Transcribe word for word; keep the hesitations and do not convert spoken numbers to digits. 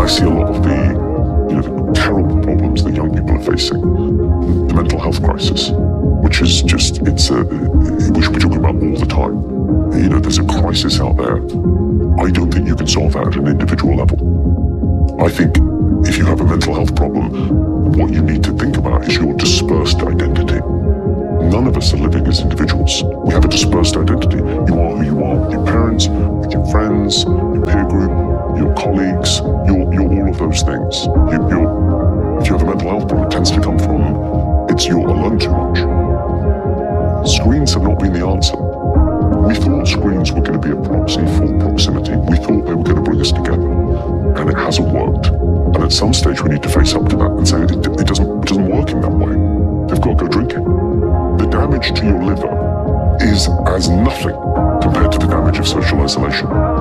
I see a lot of the, you know, the terrible problems that young people are facing. The mental health crisis, which is just, it's a, we should be talking about all the time. You know, there's a crisis out there. I don't think you can solve that at an individual level. I think if you have a mental health problem, what you need to think about is your dispersed identity. None of us are living as individuals. We have a dispersed identity. You are who you are with your parents, with your friends, your peer group, your colleagues, you're, you're all of those things. You, you're, if you have a mental health problem, it tends to come from, it's you're alone too much. Screens have not been the answer. We thought screens were going to be a proxy for proximity. We thought they were going to bring us together, and it hasn't worked. And at some stage, we need to face up to that and say it, it, doesn't, it doesn't work in that way. They've got to go drinking. The damage to your liver is as nothing compared to the damage of social isolation.